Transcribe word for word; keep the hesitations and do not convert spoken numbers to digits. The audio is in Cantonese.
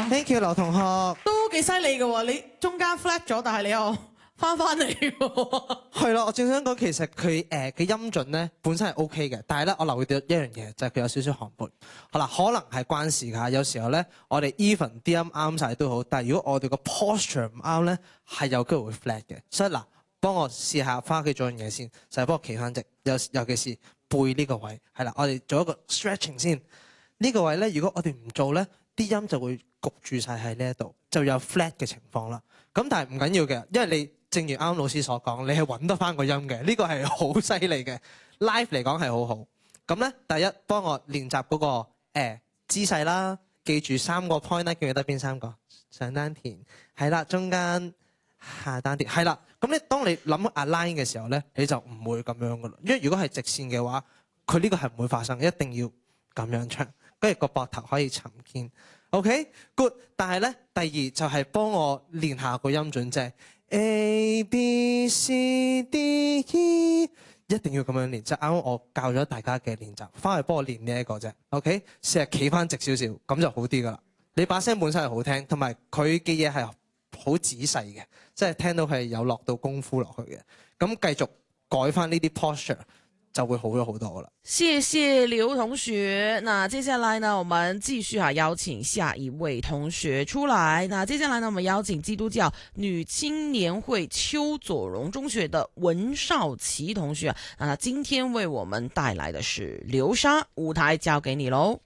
Thank you 劉同學， 都幾犀利嘅喎，你中間 flat 咗，但係你又翻翻嚟喎。 係咯，我正想講其實佢誒嘅音準咧本身係 OK 嘅，但係咧我留意到一樣嘢就係、是、佢有少少寒背。好啦，可能係關事㗎。有時候咧我哋 even 啲音啱晒都好，但係如果我哋個 posture 唔啱咧，係有機會會 flat 嘅。所以嗱，幫我試下翻屋企做樣嘢先，就係、是、幫我企翻直，尤尤其是背呢個位係啦。我哋做一個 stretching 先。呢、這個位咧，如果我哋唔做咧，啲音就會焗住晒喺呢一度，就有 flat 嘅情況啦。咁但係唔緊要嘅，因為你正如啱啱老師所講，你係揾得翻個音嘅，呢、這個係好犀利嘅。Live 嚟講係好好。咁咧，第一幫我練習嗰、那個誒、呃、姿勢啦，記住三個 point 啦，記唔記得邊三個？上丹田係啦，中間下丹田係啦。咁你當你諗 align 嘅時候咧，你就唔會咁樣噶啦。因為如果係直線嘅話，佢呢個係唔會發生，一定要咁樣唱。跟住個膊頭可以沉肩 ，OK good。但係咧，第二就係幫我練下個音準，即係 A B C D E， 一定要咁樣練。就啱啱我教咗大家嘅練習，翻去幫我練呢一個啫。OK，成日企翻直少少，咁就好啲噶啦。你把聲本身係好聽，同埋佢嘅嘢係好仔細嘅，即係聽到係有落到功夫落去嘅。咁繼續改翻呢啲 posture。就會好咗好多啦。 謝謝劉同學。那接下來呢，我們繼續啊邀請下一位同學出來。那接下來呢，我們邀請基督教女青年會邱佐榮中學的文少奇同學啊，今天為我們帶來的是流沙，舞台交給你嘍。